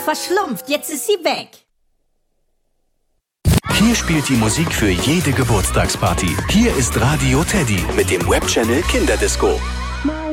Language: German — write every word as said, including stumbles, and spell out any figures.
verschlumpft, jetzt ist sie weg. Hier spielt die Musik für jede Geburtstagsparty. Hier ist Radio Teddy mit dem Webchannel Kinderdisco.